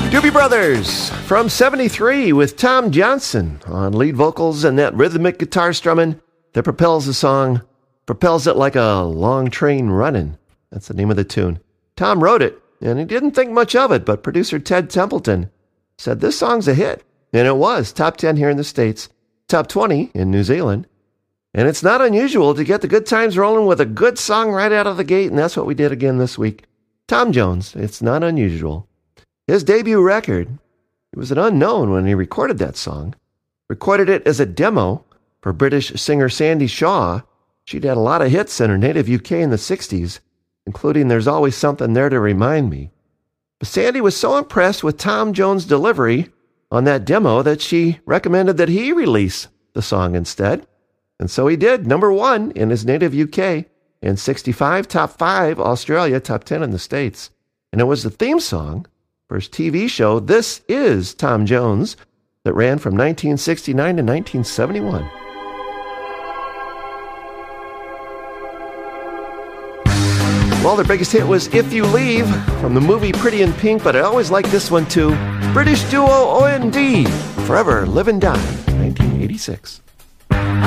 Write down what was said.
Doobie Brothers from 73 with Tom Johnson on lead vocals and that rhythmic guitar strumming that propels the song, propels it like a long train running. That's the name of the tune. Tom wrote it, and he didn't think much of it, but producer Ted Templeton said this song's a hit. And it was. Top 10 here in the States, top 20 in New Zealand. And it's not unusual to get the good times rolling with a good song right out of the gate, and that's what we did again this week. Tom Jones, it's not unusual. His debut record, he was an unknown when he recorded that song. Recorded it as a demo for British singer Sandy Shaw. She'd had a lot of hits in her native UK in the 60s, including There's Always Something There to Remind Me. But Sandy was so impressed with Tom Jones' delivery on that demo that she recommended that he release the song instead. And so he did, number 1 in his native UK, in 65, top 5 Australia, top 10 in the States. And it was the theme song for his TV show, This Is Tom Jones, that ran from 1969 to 1971. Well, their biggest hit was If You Leave from the movie Pretty in Pink, but I always like this one too. British duo OND, Forever Live and Die, 1986.